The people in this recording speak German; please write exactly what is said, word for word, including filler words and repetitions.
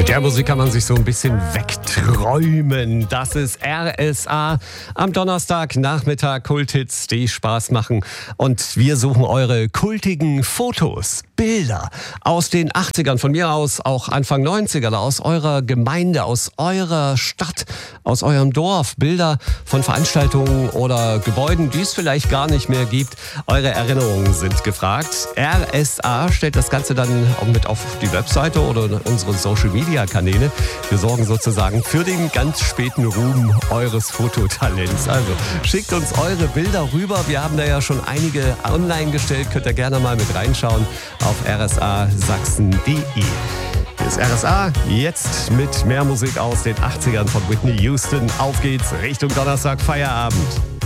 Mit der Musik kann man sich so ein bisschen wegträumen. Das ist R S A am Donnerstagnachmittag. Kulthits, die Spaß machen. Und wir suchen eure kultigen Fotos, Bilder aus den achtzigern, von mir aus auch Anfang neunziger, aus eurer Gemeinde, aus eurer Stadt, aus eurem Dorf. Bilder von Veranstaltungen oder Gebäuden, die es vielleicht gar nicht mehr gibt. Eure Erinnerungen sind gefragt. R S A stellt das Ganze dann auch mit auf die Webseite oder unsere Social Media Kanäle. Wir sorgen sozusagen für den ganz späten Ruhm eures Fototalents. Also schickt uns eure Bilder rüber. Wir haben da ja schon einige online gestellt. Könnt ihr gerne mal mit reinschauen auf r s a sachsen punkt d e. Hier ist R S A, jetzt mit mehr Musik aus den achtzigern von Whitney Houston. Auf geht's Richtung Donnerstag Feierabend.